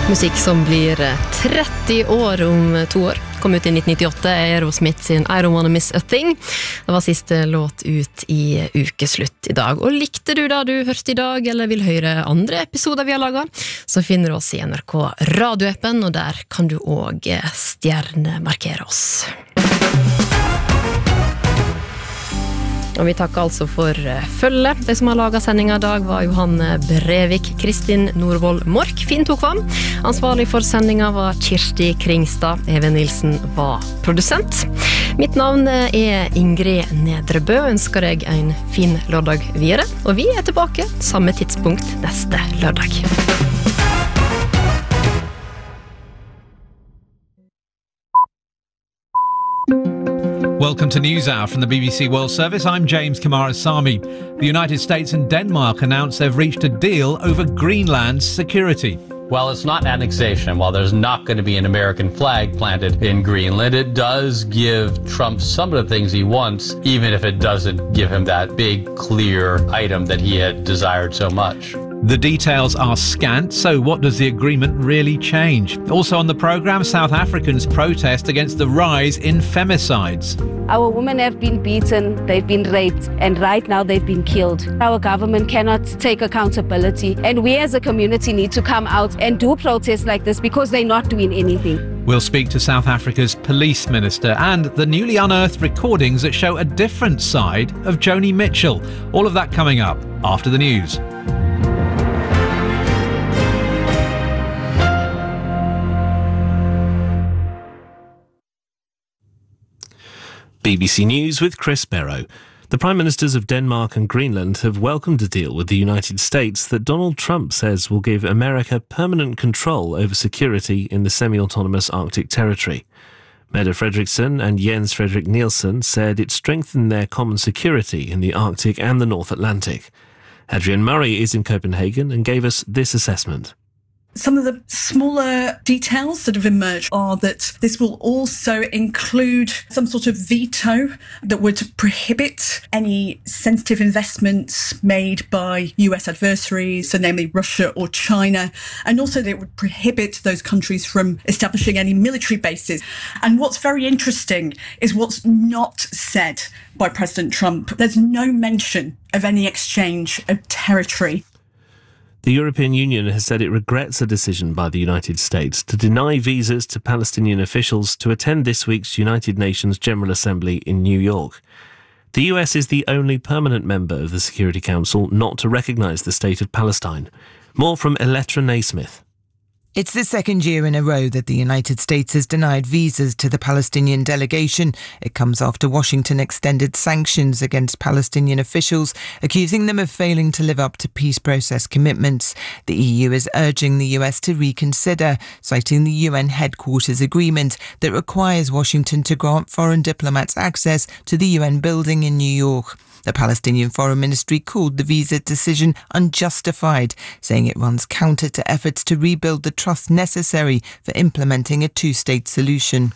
Musikk som blir 30 år om 2 år. Kom ut i 1998, Aerosmith sin I Don't Wanna Miss a Thing. Det var siste låt ut i ukeslutt i dag. Og likte du da du hørte i dag, eller vil høre andre episoder vi har laget, så finner du oss i NRK radioappen, og der kan du også stjernemarkere oss. Og vi takker altså for følge. De som har laget sendingen i dag var Johan Brevik, Kristin Norvoll Mork, Finn tok vam. Ansvarlig for sendingen var Kirsti Kringstad, Even Nilsen var produsent. Mitt navn er Ingrid Nedrebø, ønsker deg en fin lørdag videre. Og vi er tilbake samme tidspunkt neste lørdag. Welcome to NewsHour from the BBC World Service. I'm James Kamarasamy. The United States and Denmark announced they've reached a deal over Greenland's security. While it's not annexation, while there's not going to be an American flag planted in Greenland, it does give Trump some of the things he wants, even if it doesn't give him that big, clear item that he had desired so much. The details are scant, so what does the agreement really change? Also on the programme, South Africans protest against the rise in femicides. Our women have been beaten, they've been raped, and right now they've been killed. Our government cannot take accountability, and we as a community need to come out and do protests like this because they're not doing anything. We'll speak to South Africa's police minister and the newly unearthed recordings that show a different side of Joni Mitchell. All of that coming up after the news. BBC News with Chris Barrow. The Prime Ministers of Denmark and Greenland have welcomed a deal with the United States that Donald Trump says will give America permanent control over security in the semi-autonomous Arctic territory. Mette Frederiksen and Jens Frederik Nielsen said it strengthened their common security in the Arctic and the North Atlantic. Adrian Murray is in Copenhagen and gave us this assessment. Some of the smaller details that have emerged are that this will also include some sort of veto that would prohibit any sensitive investments made by US adversaries, so namely Russia or China, and also that it would prohibit those countries from establishing any military bases. And what's very interesting is what's not said by President Trump. There's no mention of any exchange of territory. The European Union has said it regrets a decision by the United States to deny visas to Palestinian officials to attend this week's United Nations General Assembly in New York. The US is the only permanent member of the Security Council not to recognise the state of Palestine. More from Elettra Naismith. It's the second year in a row that the United States has denied visas to the Palestinian delegation. It comes after Washington extended sanctions against Palestinian officials, accusing them of failing to live up to peace process commitments. The EU is urging the US to reconsider, citing the UN headquarters agreement that requires Washington to grant foreign diplomats access to the UN building in New York. The Palestinian Foreign Ministry called the visa decision unjustified, saying it runs counter to efforts to rebuild the trust necessary for implementing a two-state solution.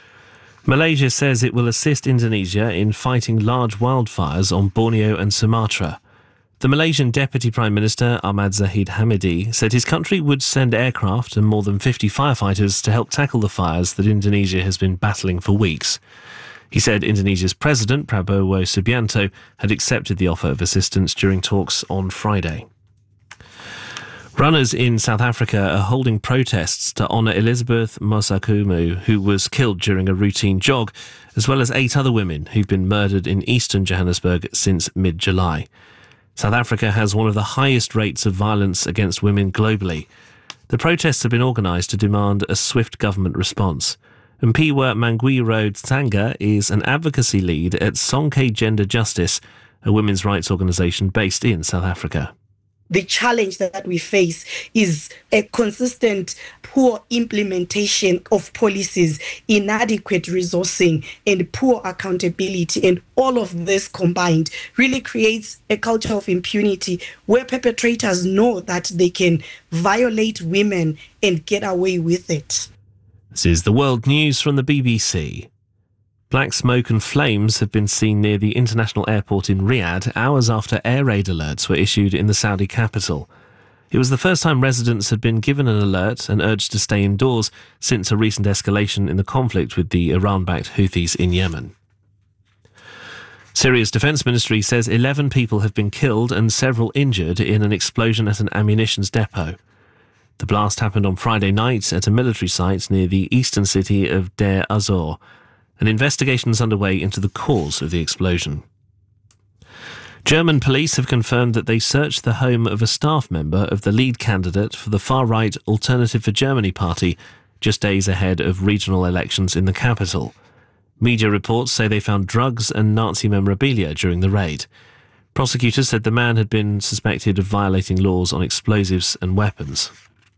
Malaysia says it will assist Indonesia in fighting large wildfires on Borneo and Sumatra. The Malaysian Deputy Prime Minister Ahmad Zahid Hamidi said his country would send aircraft and more than 50 firefighters to help tackle the fires that Indonesia has been battling for weeks. He said Indonesia's President Prabowo Subianto had accepted the offer of assistance during talks on Friday. Runners in South Africa are holding protests to honour Elizabeth Mosakumu, who was killed during a routine jog, as well as 8 other women who've been murdered in eastern Johannesburg since mid-July. South Africa has one of the highest rates of violence against women globally. The protests have been organised to demand a swift government response. Mpiwa Mangwiro Tsanga is an advocacy lead at Sonke Gender Justice, a women's rights organisation based in South Africa. The challenge that we face is a consistent poor implementation of policies, inadequate resourcing, and poor accountability. And all of this combined really creates a culture of impunity where perpetrators know that they can violate women and get away with it. This is the World News from the BBC. Black smoke and flames have been seen near the international airport in Riyadh hours after air raid alerts were issued in the Saudi capital. It was the first time residents had been given an alert and urged to stay indoors since a recent escalation in the conflict with the Iran-backed Houthis in Yemen. Syria's defence ministry says 11 people have been killed and several injured in an explosion at an ammunitions depot. The blast happened on Friday night at a military site near the eastern city of Deir az-Zor. An investigation is underway into the cause of the explosion. German police have confirmed that they searched the home of a staff member of the lead candidate for the far-right Alternative for Germany party just days ahead of regional elections in the capital. Media reports say they found drugs and Nazi memorabilia during the raid. Prosecutors said the man had been suspected of violating laws on explosives and weapons.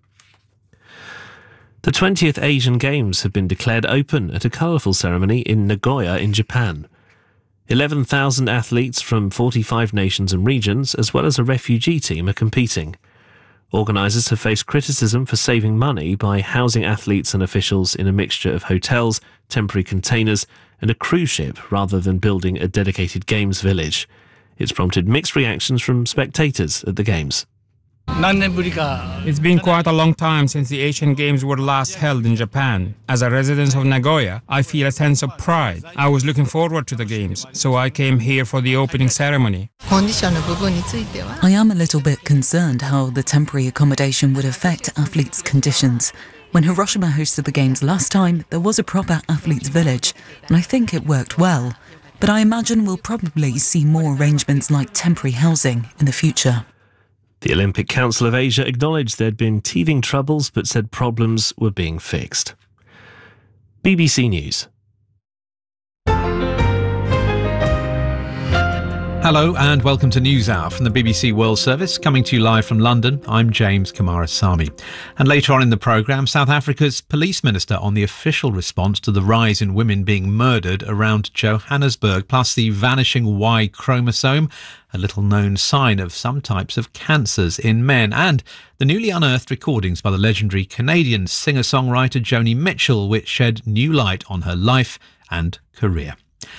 The 20th Asian Games have been declared open at a colourful ceremony in Nagoya in Japan. 11,000 athletes from 45 nations and regions, as well as a refugee team, are competing. Organisers have faced criticism for saving money by housing athletes and officials in a mixture of hotels, temporary containers and a cruise ship rather than building a dedicated games village. It's prompted mixed reactions from spectators at the Games. It's been quite a long time since the Asian Games were last held in Japan. As a resident of Nagoya, I feel a sense of pride. I was looking forward to the Games, so I came here for the opening ceremony. I am a little bit concerned how the temporary accommodation would affect athletes' conditions. When Hiroshima hosted the Games last time, there was a proper athletes' village, and I think it worked well. But I imagine we'll probably see more arrangements like temporary housing in the future. The Olympic Council of Asia acknowledged there'd been teething troubles but said problems were being fixed. BBC News. Hello and welcome to NewsHour from the BBC World Service, coming to you live from London. I'm James Kumarasamy. And later on in the programme, South Africa's police minister on the official response to the rise in women being murdered around Johannesburg, plus the vanishing Y chromosome, a little-known sign of some types of cancers in men, and the newly unearthed recordings by the legendary Canadian singer-songwriter Joni Mitchell, which shed new light on her life and career.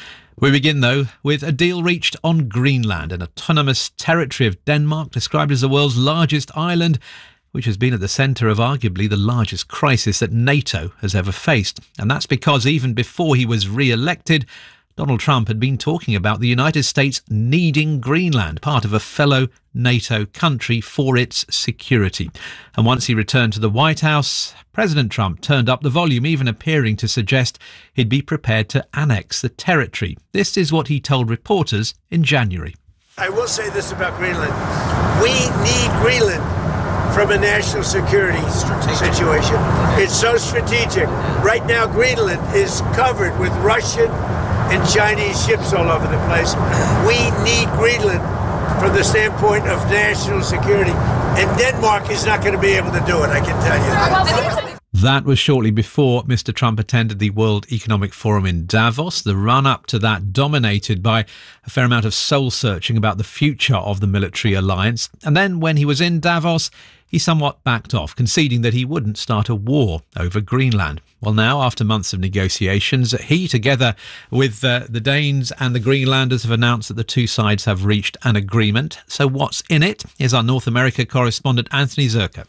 We begin, though, with a deal reached on Greenland, an autonomous territory of Denmark described as the world's largest island, which has been at the centre of arguably the largest crisis that NATO has ever faced. And that's because even before he was re-elected, Donald Trump had been talking about the United States needing Greenland, part of a fellow NATO country, for its security. And once he returned to the White House, President Trump turned up the volume, even appearing to suggest he'd be prepared to annex the territory. This is what he told reporters in January. I will say this about Greenland. We need Greenland from a national security situation. It's so strategic. Right now, Greenland is covered with Russian and Chinese ships all over the place. We need Greenland from the standpoint of national security. And Denmark is not going to be able to do it, I can tell you. That was shortly before Mr. Trump attended the World Economic Forum in Davos. The run-up to that dominated by a fair amount of soul-searching about the future of the military alliance. And then when he was in Davos, he somewhat backed off, conceding that he wouldn't start a war over Greenland. Well, now, after months of negotiations, he, together with the Danes and the Greenlanders, have announced that the two sides have reached an agreement. So what's in it? Here's our North America correspondent, Anthony Zerka.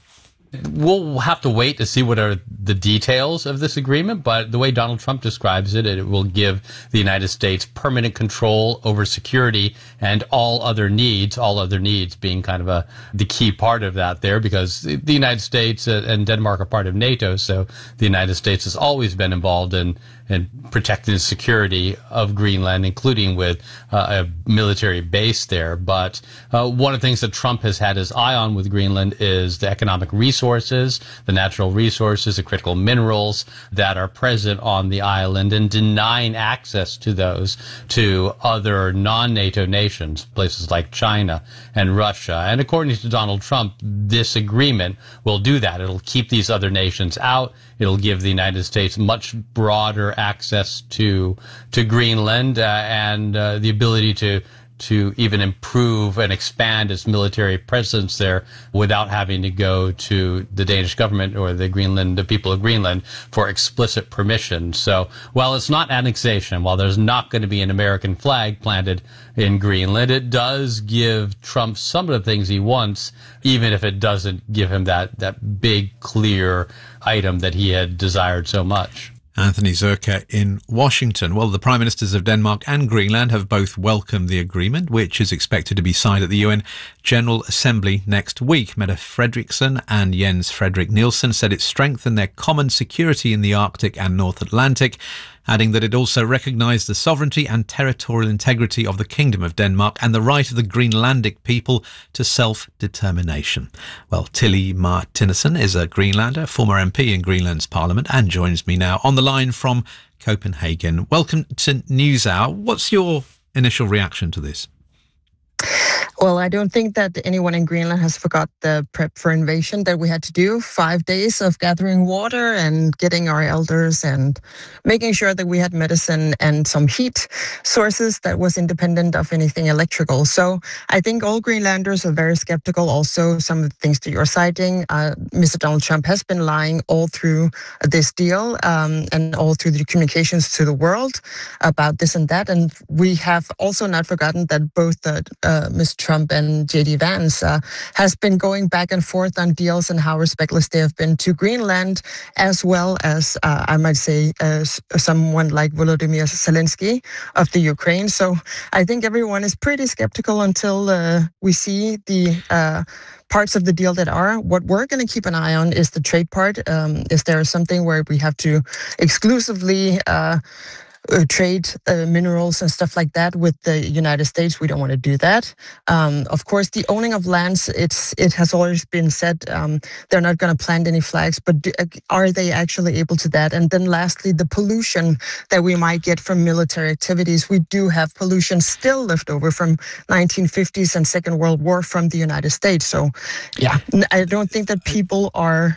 We'll have to wait to see what are the details of this agreement, but the way Donald Trump describes it, it will give the United States permanent control over security and all other needs being kind of the key part of that there, because the United States and Denmark are part of NATO, so the United States has always been involved in protecting the security of Greenland, including with a military base there. But one of the things that Trump has had his eye on with Greenland is the economic resources, the natural resources, the critical minerals that are present on the island, and denying access to those to other non-NATO nations, places like China and Russia. And according to Donald Trump, this agreement will do that. It'll keep these other nations out. It'll give the United States much broader access to Greenland and the ability to to even improve and expand its military presence there without having to go to the Danish government or the people of Greenland for explicit permission. So while it's not annexation, while there's not going to be an American flag planted in Greenland, it does give Trump some of the things he wants, even if it doesn't give him that big, clear item that he had desired so much. Anthony Zerka in Washington. Well, the Prime Ministers of Denmark and Greenland have both welcomed the agreement, which is expected to be signed at the UN General Assembly next week. Mette Frederiksen and Jens Frederik Nielsen said it strengthened their common security in the Arctic and North Atlantic, adding that it also recognised the sovereignty and territorial integrity of the Kingdom of Denmark and the right of the Greenlandic people to self-determination. Well, Tilly Martinussen is a Greenlander, former MP in Greenland's parliament, and joins me now on the line from Copenhagen. Welcome to NewsHour. What's your initial reaction to this? Well, I don't think that anyone in Greenland has forgot the prep for invasion that we had to do. 5 days of gathering water and getting our elders and making sure that we had medicine and some heat sources that was independent of anything electrical. So I think all Greenlanders are very skeptical. Also, some of the things that you're citing, Mr. Donald Trump has been lying all through this deal and all through the communications to the world about this and that. And we have also not forgotten that both Mr. Trump and J.D. Vance has been going back and forth on deals and how respectless they have been to Greenland, as well as, I might say, someone like Volodymyr Zelensky of the Ukraine. So I think everyone is pretty skeptical until we see the parts of the deal that are. What we're going to keep an eye on is the trade part. Is there something where we have to exclusively trade minerals and stuff like that with the United States? We don't want to do that. Of course, the owning of lands, it has always been said they're not going to plant any flags, but are they actually able to that? And then lastly, the pollution that we might get from military activities. We do have pollution still left over from 1950s and Second World War from the United States. So yeah, I don't think that people are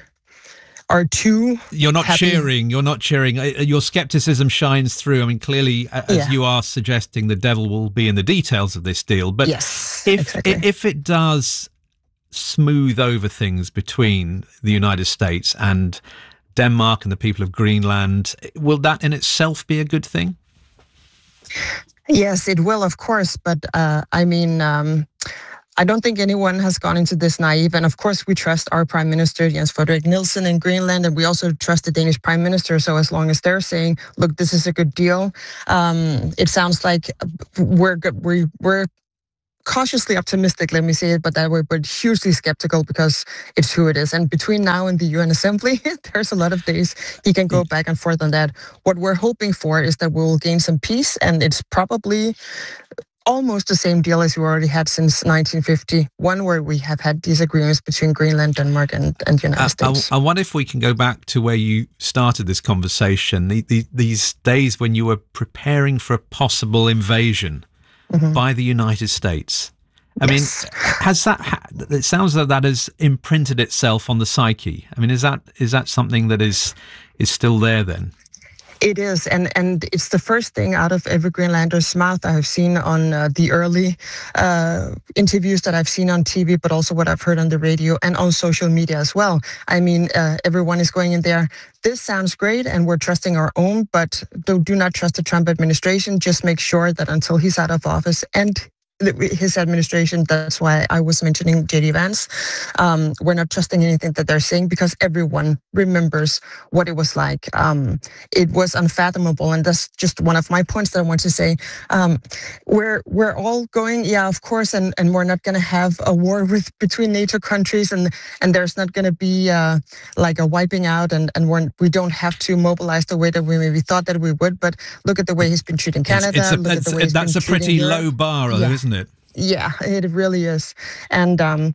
too You're not happy. cheering. Your skepticism shines through. I mean, clearly, as you are suggesting, the devil will be in the details of this deal. But yes, if it does smooth over things between the United States and Denmark and the people of Greenland, will that in itself be a good thing? Yes, it will, of course. But I don't think anyone has gone into this naive. And of course, we trust our Prime Minister, Jens Frederik Nielsen in Greenland, and we also trust the Danish Prime Minister. So as long as they're saying, look, this is a good deal, it sounds like we're cautiously optimistic, let me say it, but that way, but hugely skeptical because it's who it is. And between now and the UN Assembly, there's a lot of days he can go back and forth on that. What we're hoping for is that we'll gain some peace, and it's probably almost the same deal as we already had since 1951, where we have had these agreements between Greenland, Denmark, and the United States. I wonder if we can go back to where you started this conversation, these days when you were preparing for a possible invasion by the United States. I mean, has that? It sounds like that has imprinted itself on the psyche. I mean, is that something that is still there then? It is, and it's the first thing out of every Greenlander's mouth I've seen on the early interviews that I've seen on TV, but also what I've heard on the radio and on social media as well. I mean, everyone is going in there. This sounds great, and we're trusting our own, but do not trust the Trump administration. Just make sure that until he's out of office and his administration, that's why I was mentioning J.D. Vance. We're not trusting anything that they're saying because everyone remembers what it was like. It was unfathomable, and that's just one of my points that I want to say. We're all going, yeah, of course, and we're not going to have a war between NATO countries, and there's not going to be like a wiping out, and we don't have to mobilize the way that we maybe thought that we would. But look at the way he's been treating Canada. That's a pretty low bar, isn't it? Yeah, it really is. And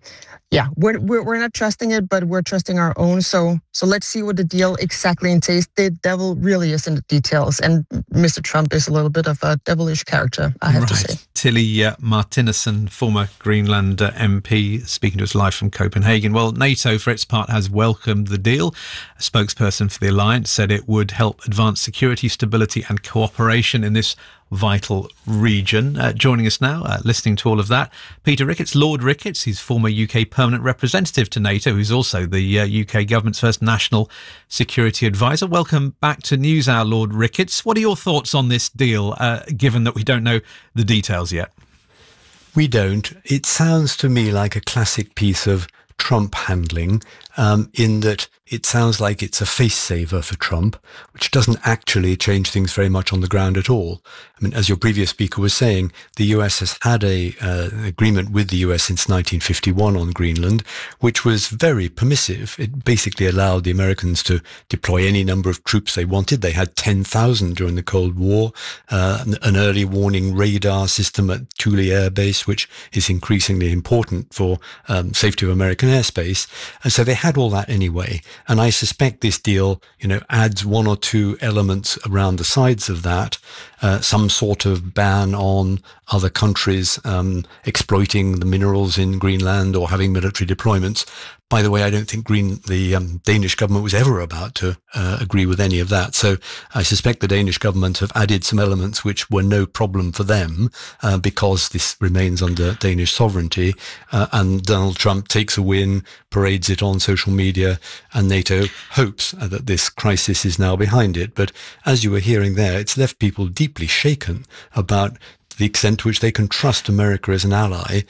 yeah, we're not trusting it, but we're trusting our own. So let's see what the deal exactly entails. The devil really is in the details, and Mr. Trump is a little bit of a devilish character, I have to say. Tilly Martinussen, former Greenland MP, speaking to us live from Copenhagen. Well, NATO, for its part, has welcomed the deal. A spokesperson for the alliance said it would help advance security, stability and cooperation in this vital region. Joining us now, listening to all of that, Peter Ricketts, Lord Ricketts. He's former UK permanent representative to NATO, who's also the UK government's first national security advisor. Welcome back to NewsHour, Lord Ricketts. What are your thoughts on this deal, given that we don't know the details yet? We don't. It sounds to me like a classic piece of Trump handling, in that it sounds like it's a face saver for Trump, which doesn't actually change things very much on the ground at all. I mean, as your previous speaker was saying, the US has had an agreement with the US since 1951 on Greenland, which was very permissive. It basically allowed the Americans to deploy any number of troops they wanted. They had 10,000 during the Cold War, an early warning radar system at Thule Air Base, which is increasingly important for safety of American airspace. And so they had all that anyway. And I suspect this deal, adds one or two elements around the sides of that, some sort of ban on other countries exploiting the minerals in Greenland or having military deployments. By the way, I don't think the Danish government was ever about to agree with any of that. So I suspect the Danish government have added some elements which were no problem for them because this remains under Danish sovereignty. And Donald Trump takes a win, parades it on social media, and NATO hopes that this crisis is now behind it. But as you were hearing there, it's left people deeply shaken about the extent to which they can trust America as an ally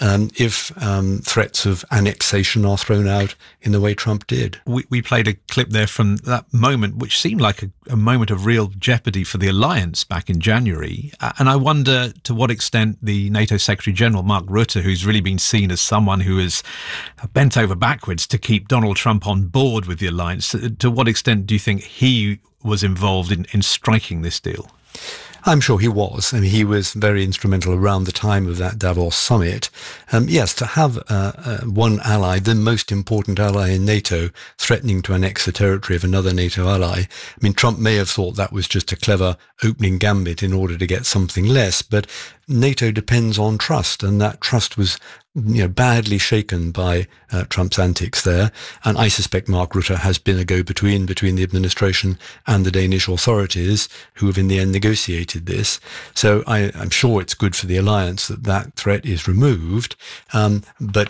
if threats of annexation are thrown out in the way Trump did. We played a clip there from that moment, which seemed like a moment of real jeopardy for the alliance back in January. And I wonder to what extent the NATO Secretary-General, Mark Rutte, who's really been seen as someone who has bent over backwards to keep Donald Trump on board with the alliance, to what extent do you think he was involved in striking this deal? I'm sure he was. I mean, he was very instrumental around the time of that Davos summit. Yes, to have one ally, the most important ally in NATO, threatening to annex the territory of another NATO ally. I mean, Trump may have thought that was just a clever opening gambit in order to get something less, but NATO depends on trust, and that trust was badly shaken by Trump's antics there. And I suspect Mark Rutte has been a go-between between the administration and the Danish authorities, who have in the end negotiated this. So I'm sure it's good for the alliance that threat is removed. But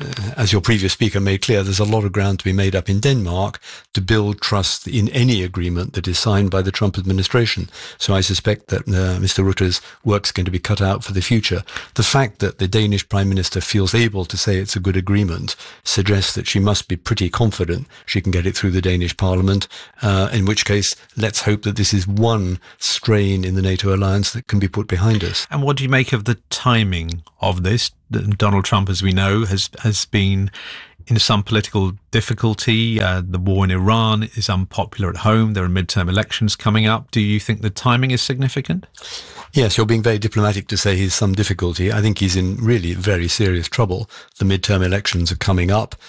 as your previous speaker made clear, there's a lot of ground to be made up in Denmark to build trust in any agreement that is signed by the Trump administration. So I suspect that Mr. Rutte's work's going to be cut out for the future. The fact that the Danish Prime Minister feels able to say it's a good agreement suggests that she must be pretty confident she can get it through the Danish Parliament, in which case let's hope that this is one strain in the NATO alliance that can be put behind us. And what do you make of the timing of this? Donald Trump, as we know, has been in some political difficulty. The war in Iran is unpopular at home. There are midterm elections coming up. Do you think the timing is significant? Yes, you're being very diplomatic to say he's some difficulty. I think he's in really very serious trouble. The midterm elections are coming up.